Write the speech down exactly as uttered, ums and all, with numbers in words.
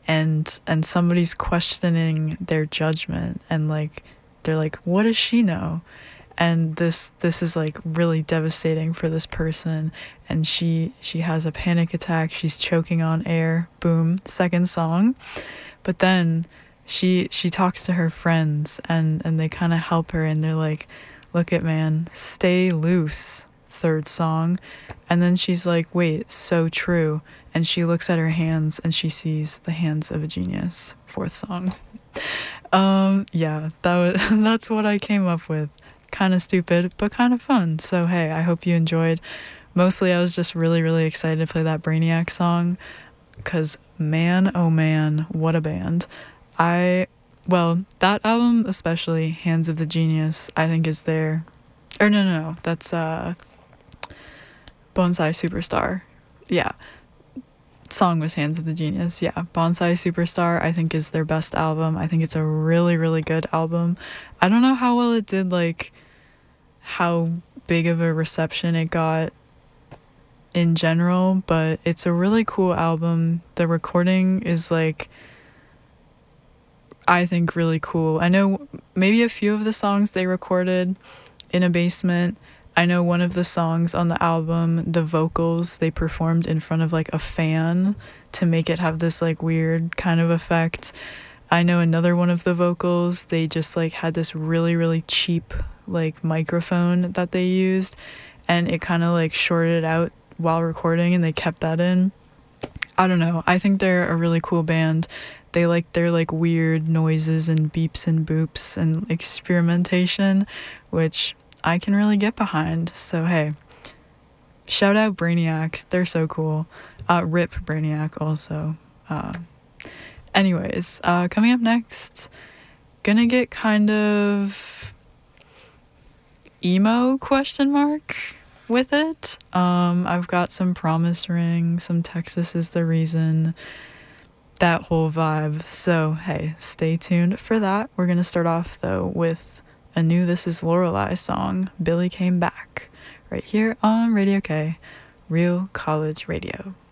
and and somebody's questioning their judgment, and like they're like, what does she know? And this this is like really devastating for this person, and she she has a panic attack, she's choking on air. Boom, second song. But then she she talks to her friends, and and they kind of help her, and they're like, look it, man, stay loose. Third song. And then she's like, wait, so true. And she looks at her hands and she sees the hands of a genius. Fourth song. Um yeah, that was that's what I came up with. Kind of stupid, but kind of fun. So hey, I hope you enjoyed. Mostly I was just really really excited to play that Brainiac song, because man oh man, what a band. I well, that album especially, Hands of the Genius, I think is their, or no no no, that's uh Bonsai Superstar. Yeah. Song was Hands of the Genius. Yeah. Bonsai Superstar, I think, is their best album. I think it's a really, really good album. I don't know how well it did, like, how big of a reception it got in general, but it's a really cool album. The recording is, like, I think really cool. I know maybe a few of the songs they recorded in a basement. I know one of the songs on the album, the vocals, they performed in front of like a fan to make it have this like weird kind of effect. I know another one of the vocals, they just like had this really, really cheap like microphone that they used, and it kind of like shorted out while recording, and they kept that in. I don't know. I think they're a really cool band. They like their like weird noises and beeps and boops and experimentation, which I can really get behind. So hey, shout out Brainiac, they're so cool. Uh, rip Brainiac also. Uh, anyways, uh, coming up next, gonna get kind of emo question mark with it. Um, I've got some Promise Ring, some Texas is the Reason, that whole vibe. So hey, stay tuned for that. We're gonna start off though with a new This Is Lorelei song, Billy Came Back, right here on Radio K, Real College Radio.